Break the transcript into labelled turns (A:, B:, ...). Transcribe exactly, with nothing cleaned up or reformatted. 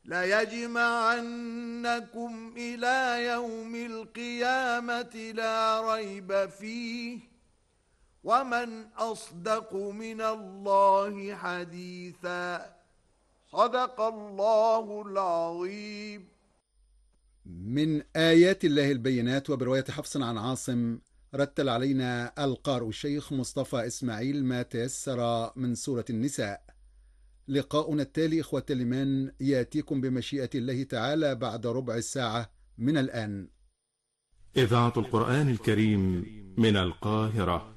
A: ليجمعنكم إلى يوم القيامة لا ريب فيه ومن أصدق من الله حديثا. صدق الله العظيم.
B: من آيات الله البينات. وبرواية حفص عن عاصم رتل علينا القارئ الشيخ مصطفى إسماعيل ما تيسر من سورة النساء. لقاؤنا التالي إخوة الإيمان يأتيكم بمشيئة الله تعالى بعد ربع ساعة من الآن.
C: إذاعة القرآن الكريم من القاهرة.